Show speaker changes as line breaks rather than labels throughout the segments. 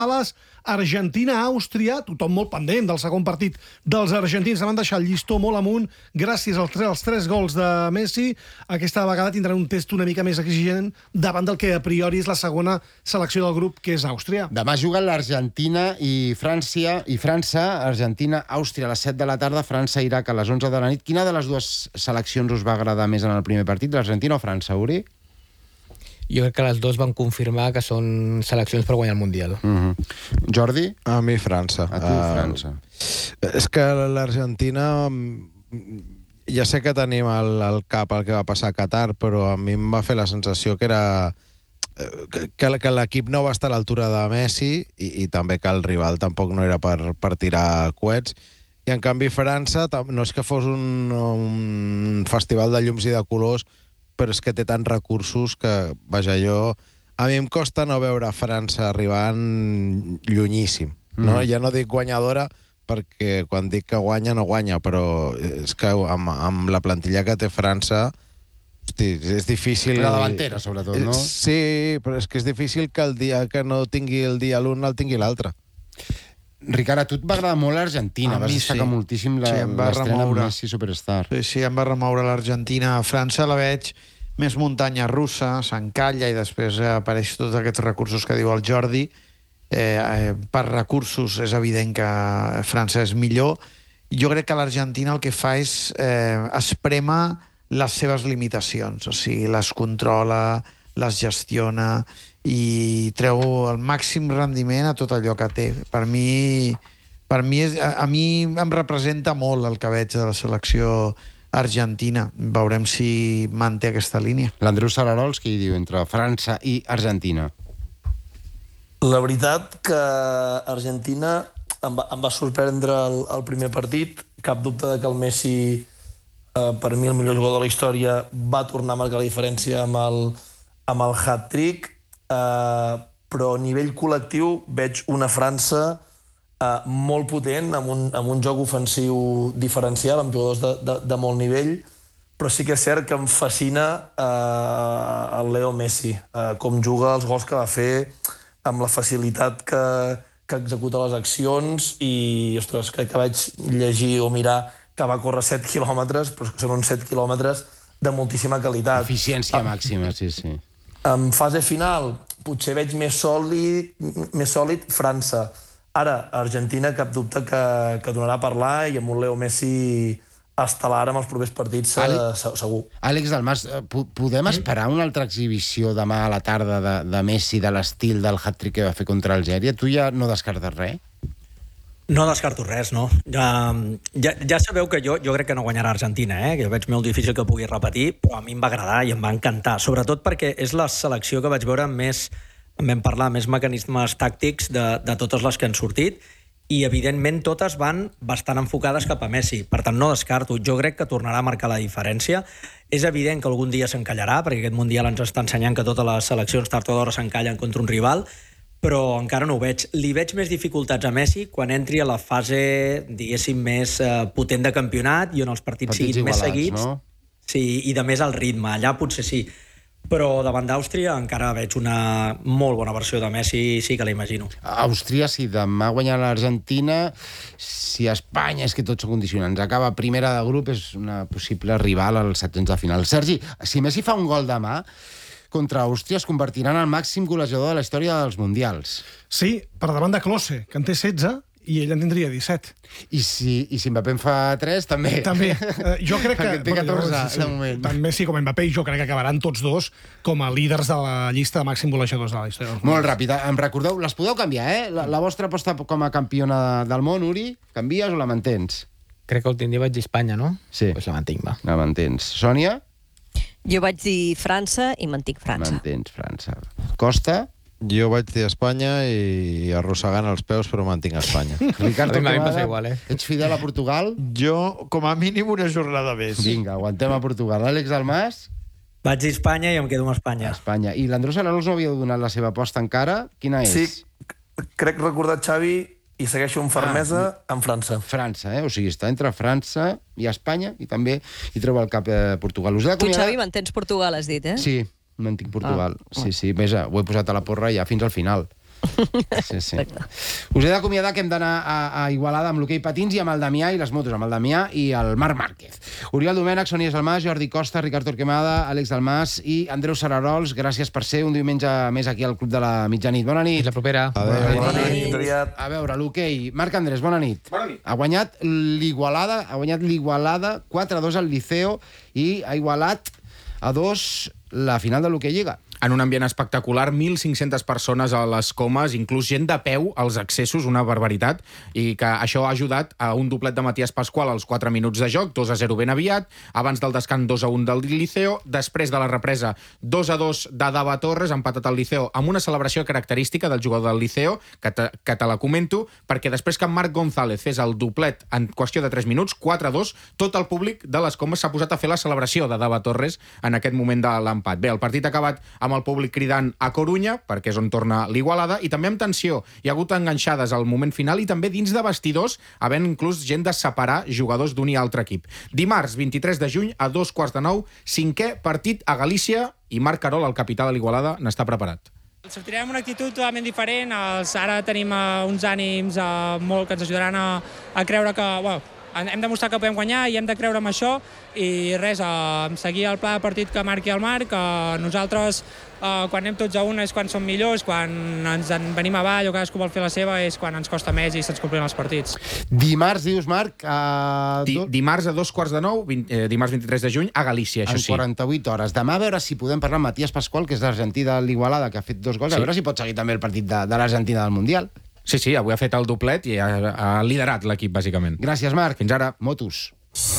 les Argentina-Àustria, tothom molt pendent del segon partit dels argentins, van deixar el llistó molt amunt gràcies als 3 gols de Messi. Aquesta vegada tindran un test una mica més exigent davant del que a priori és la segona selecció del grup, que és Àustria.
Demà juguen l'Argentina i França, Argentina-Àustria a les 7 de la tarda, França-Iraq a les 11 de la nit. Quina de les dues seleccions us va agradar més en el primer partit, l'Argentina o França, Uri?
Jo crec que les dues van confirmar que són seleccions per guanyar el Mundial.
Jordi?
A mi França.
A tu França.
És que l'Argentina... Ja sé que tenim al cap el que va passar a Qatar, però a mi em va fer la sensació que era... que l'equip no va estar a l'altura de Messi i també que el rival tampoc no era per tirar coets. I en canvi França no és que fos un festival de llums i de colors, però és que té tants recursos que, vaja, a mi em costa no veure França arribant llunyíssim. No? Ja no dic guanyadora, perquè quan dic que guanya, no guanya, però és que amb la plantilla que té França, hosti, és difícil...
La davantera, sobretot, no?
Sí, però és que és difícil que el dia que no tingui el dia l'un, el tingui l'altre.
Ricard, a tu et va agradar molt l'Argentina, vas destacar moltíssim l'estrena amb Messi Superstar.
Sí, em va remoure l'Argentina. A França la veig més muntanya russa, s'encalla i després apareix tots aquests recursos que diu el Jordi. Per recursos és evident que França és millor. Jo crec que l'Argentina el que fa és esprema les seves limitacions, o sigui, les controla, les gestiona i treu el màxim rendiment a tot allò que té. A mi em representa molt el que veig de la selecció argentina. Veurem si manté aquesta línia.
L'Andreu Salarols, qui diu entre França i Argentina?
La veritat que Argentina em va sorprendre el primer partit. Cap dubte que el Messi, per mi el millor jugador de la història, va tornar a marcar la diferència amb el hat-trick, però a nivell col·lectiu veig una França molt potent, amb un joc ofensiu diferencial, amb jugadors de molt nivell, però sí que és cert que em fascina el Leo Messi, com juga, els gols que va fer, amb la facilitat que executa les accions, i ostres, crec que vaig llegir o mirar que va córrer 7 quilòmetres, però són uns 7 quilòmetres de moltíssima qualitat.
Eficiència màxima, sí.
En fase final, potser veig més sòlid França. Ara, Argentina, cap dubte que donarà a parlar, i amb un Leo Messi estel·lar amb els propers partits, segur.
Àlex Dalmas, podem esperar una altra exhibició demà a la tarda de Messi, de l'estil del hat-trick que va fer contra Algèria? Tu ja no descartes res?
No descarto res, no. Ja sabeu que jo crec que no guanyarà Argentina, que jo veig molt difícil que pugui repetir, però a mi em va agradar i em va encantar, sobretot perquè és la selecció que vaig veure més, en vam parlar, més mecanismes tàctics de totes les que han sortit, i evidentment totes van bastant enfocades cap a Messi, per tant no descarto. Jo crec que tornarà a marcar la diferència. És evident que algun dia s'encallarà, perquè aquest Mundial ens està ensenyant que totes les seleccions tard o d'hora s'encallen contra un rival, però encara no ho veig. Li veig més dificultats a Messi quan entri a la fase, diguéssim, més potent de campionat i on els partits siguin més seguits, no? Sí, i de més al ritme. Allà potser sí. Però davant d'Àustria encara veig una molt bona versió de Messi, sí que l'imagino.
Àustria, si demà guanya l'Argentina, si Espanya, és que tots són condicionants, acaba primera de grup, és una possible rival als 16 de final. Sergi, si Messi fa un gol demà contra Àustria, es convertirà en el màxim golejador de la història dels Mundials.
Sí, per davant de Klose, que en té 16, i ell en tindria 17.
I si Mbappé en fa 3, també.
També. Jo crec que...
Perquè té 14, de moment.
Tant Messi com Mbappé, jo crec que acabaran tots dos com a líders de la llista de màxim golejadors de la història.
Molt ràpid, em recordeu, les podeu canviar, La vostra aposta com a campiona del món, Uri, canvies o la mantens?
Crec que l'últim dia vaig dir Espanya, no?
Sí.
Doncs la mantinc, va.
La mantens. Sònia?
Jo vaig dir França i mantinc França.
Mantens França. Costa?
Jo vaig dir Espanya i arrossegant els peus, però mantinc Espanya.
Ricardo,
a mi em passa igual,
Ets fidel a Portugal?
Jo, com a mínim, una jornada més.
Vinga, aguantem a Portugal. Àlex Dalmas?
Vaig dir Espanya i em quedo amb Espanya.
Espanya. I l'Andreu Salarols no havia donat la seva aposta encara? Quina és?
Sí, crec recordar, Xavi, i segueixo amb fermesa amb França.
França, O sigui, està entre França i Espanya, i també hi troba el cap Portugal.
Tu, Xavi, mantens Portugal, has dit,
Sí, mantinc Portugal. Sí. Més, ho he posat a la porra ja fins al final. Sí. Us he d'acomiadar que hem d'anar a Igualada amb l'hoquei patins i amb el Damià i les motos, amb el Damià i el Marc Márquez. Oriol Domènech, Sonia Salmàs, Jordi Costa, Ricard Torquemada, Àlex Dalmàs i Andreu Sararols. Gràcies per ser un diumenge més aquí al Club de la Mitjanit. Bona nit.
Fins la propera.
Bona nit.
A veure, l'hoquei. Marc Andrés, bona nit.
Bona nit.
Ha guanyat l'Igualada 4-2 al Liceo i ha igualat a 2 la final de l'hoquei Lliga.
En un ambient espectacular, 1.500 persones a les comes, inclús gent de peu als accessos, una barbaritat, i que això ha ajudat a un doblet de Matías Pascual als 4 minuts de joc, 2-0 ben aviat, abans del descans 2-1 del Liceo, després de la represa 2-2 de Dava Torres, empatat al Liceo, amb una celebració característica del jugador del Liceo, que te la comento, perquè després que en Marc González fes el doblet en qüestió de 3 minuts, 4-2, tot el públic de les comes s'ha posat a fer la celebració de Dava Torres en aquest moment de l'empat. Bé, el partit ha acabat amb el públic cridant a Corunya, perquè és on torna l'Igualada, i també amb tensió. Hi ha hagut enganxades al moment final i també dins de vestidors, havent inclús gent de separar jugadors d'un i altre equip. Dimarts, 23 de juny, a 8:45, 5è partit a Galícia, i Marc Carol, el capità de l'Igualada, n'està preparat.
Sortirem amb una actitud totalment diferent. Ara tenim uns ànims molt que ens ajudaran a creure que hem demostrat que podem guanyar i hem de creure en això, i res, seguir el pla de partit que marqui el Marc. Nosaltres, quan anem tots a una és quan som millors, quan ens en venim avall o cadascú vol fer la seva és quan ens costa més i se'ns complien els partits.
Dimarts, dius, Marc?
Dimarts a 2:45, dimarts 23 de juny, a Galícia, això sí.
En 48 hores. Demà a veure si podem parlar amb Matías Pascual, que és l'argentí de l'Igualada, que ha fet 2 gols, a veure si pot seguir també el partit de l'Argentina del Mundial.
Sí, avui ha fet el doblet i ha liderat l'equip, bàsicament.
Gràcies, Marc.
Fins ara.
Motos.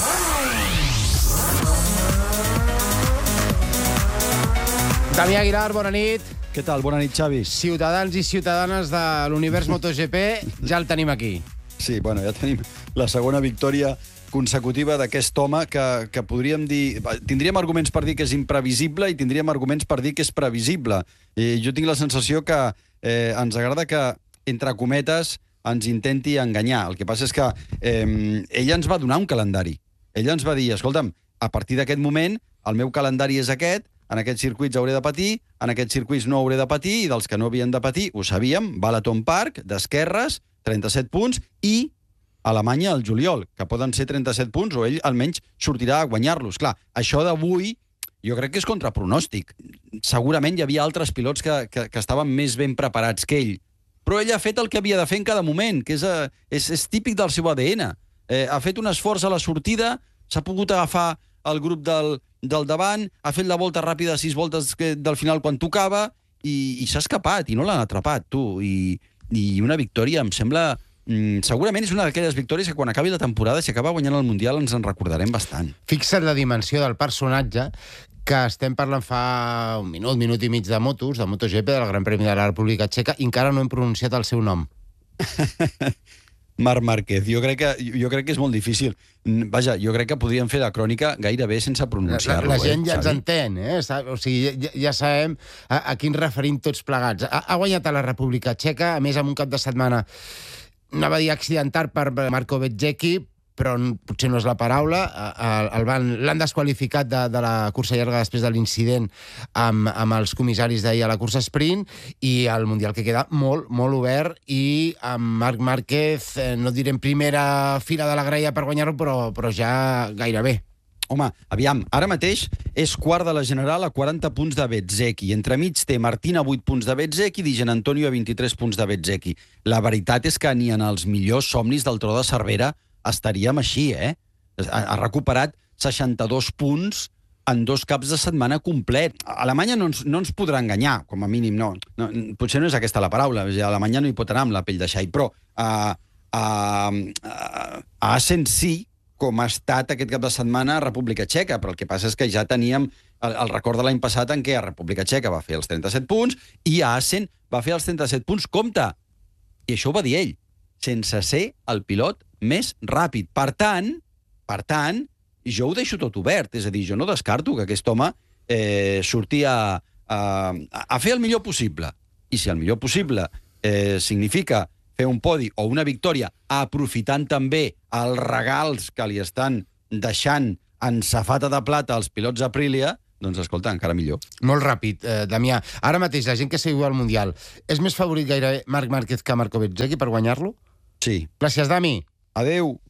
Damià Aguilar, bona nit.
Què tal? Bona nit, Xavi.
Ciutadans i ciutadanes de l'univers MotoGP, ja el tenim aquí.
Sí, ja tenim la segona victòria consecutiva d'aquest home que podríem dir... Tindríem arguments per dir que és imprevisible i tindríem arguments per dir que és previsible. I jo tinc la sensació que ens agrada que, entre cometes, ens intenti enganyar. El que passa és que ella ens va donar un calendari. Ella ens va dir, escolta'm, a partir d'aquest moment el meu calendari és aquest, en aquests circuits hauré de patir, en aquests circuits no hauré de patir, i dels que no havien de patir, ho sabíem, Balaton Park, d'esquerres, 37 punts, i Alemanya al juliol, que poden ser 37 punts, o ell almenys sortirà a guanyar-los. Clar, això d'avui jo crec que és contrapronòstic. Segurament hi havia altres pilots que estaven més ben preparats que ell, però ell ha fet el que havia de fer en cada moment, que és típic del seu ADN. Ha fet un esforç a la sortida, s'ha pogut agafar el grup del davant, ha fet la volta ràpida, 6 voltes del final quan tocava, i s'ha escapat, i no l'han atrapat, tu. I una victòria, em sembla... segurament és una d'aquelles victòries que quan acabi la temporada, si acaba guanyant el Mundial, ens en recordarem bastant.
Fixa't la dimensió del personatge, que estem parlant fa un minut i mig de motos, de MotoGP, del Gran Premi de la República Txeca, i encara no hem pronunciat el seu nom.
Marc Márquez. Jo crec que és molt difícil. Vaja, jo crec que podríem fer la crònica gairebé sense pronunciar-lo.
La gent ja ens entén, O sigui, ja sabem a quin referim tots plegats. Ha guanyat a la República Txeca, a més amb un cap de setmana, anava a dir accidental per Marco Bezzecchi, però potser no és la paraula. L'han desqualificat de la cursa llarga després de l'incident amb els comissaris d'ahir a la cursa sprint, i el Mundial que queda molt, molt obert, i amb Marc Márquez, no diré en primera fila de la graella per guanyar-ho, però ja gairebé.
Home, aviam, ara mateix és quart de la general a 40 punts de Bezzecchi. Entremig té Martín a 8 punts de Bezzecchi i Di Giannantonio a 23 punts de Bezzecchi. La veritat és que ni en els millors somnis del Tro de Cervera estaríem així, Ha recuperat 62 punts en 2 caps de setmana complet. Alemanya no ens podrà enganyar, com a mínim no. Potser no és aquesta la paraula, Alemanya no hi pot anar amb la pell de xai, però a Assen sí, com ha estat aquest cap de setmana a República Txeca, però el que passa és que ja teníem el record de l'any passat en què a República Txeca va fer els 37 punts i a Assen va fer els 37 punts. Compte! I això ho va dir ell, sense ser el pilot més ràpid. Per tant, jo ho deixo tot obert, és a dir, jo no descarto que aquest home surti a fer el millor possible. I si el millor possible significa fer un podi o una victòria, aprofitant també els regals que li estan deixant en safata de plata als pilots Aprilia, doncs escolta, encara millor.
Molt ràpid, Damià. Ara mateix, la gent que seguiu al Mundial, és més favorit gairebé Marc Márquez que Marco Bezzecchi per guanyar-lo?
Sí.
Gràcies, Dami.
Adeu.